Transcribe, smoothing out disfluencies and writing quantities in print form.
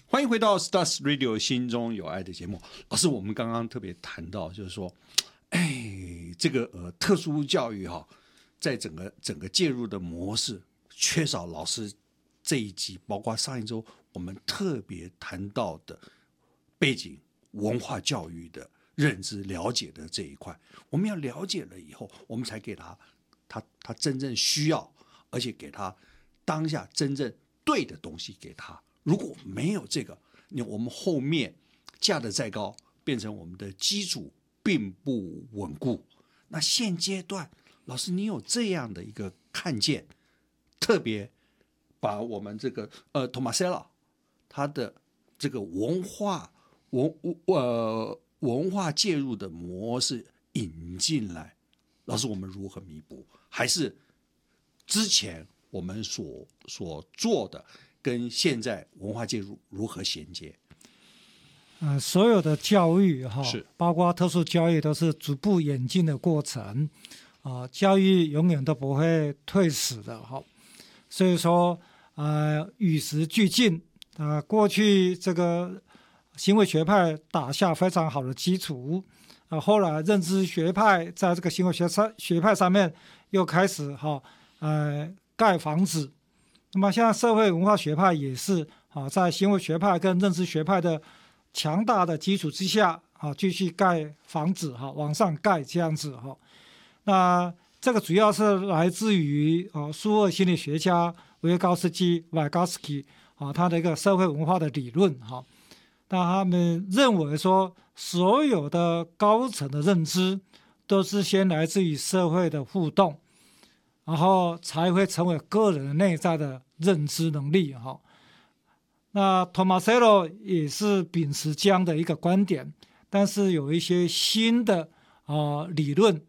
欢迎回到 Stars Radio 心中有爱的节目。老师，我们刚刚特别谈到，就是说，这个特殊教育在整个介入的模式，缺少老师这一集，包括上一周我们特别谈到的背景文化教育的认知了解的这一块，我们要了解了以后，我们才给他真正需要，而且给他当下真正对的东西给他。如果没有这个，我们后面架得再高，变成我们的基础并不稳固。那现阶段，老师你有这样的一个看见，特别把我们这个Tomasello 他的这个文化介入的模式引进来，老师我们如何弥补？还是之前我们所做的跟现在文化介入如何衔接？ 所有的教育是包括特殊教育都是逐步演进的过程教育永远都不会退死的所以说与时俱进过去这个行为学派打下非常好的基础后来认知学派在这个行为学派上面又开始盖房子。那么现在社会文化学派也是在行为学派跟认知学派的强大的基础之下继续盖房子往上盖这样子那这个主要是来自于苏俄心理学家维高斯基 Vygotsky 他的一个社会文化的理论那他们认为说所有的高层的认知都是先来自于社会的互动，然后才会成为个人内在的认知能力那 Tomasello 也是秉持这样的一个观点，但是有一些新的理论